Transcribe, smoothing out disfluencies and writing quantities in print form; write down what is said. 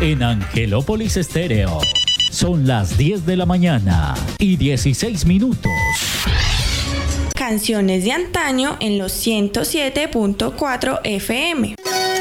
en Angelópolis Estéreo. Son las 10 de la mañana y 16 minutos. Canciones de antaño en los 107.4 FM.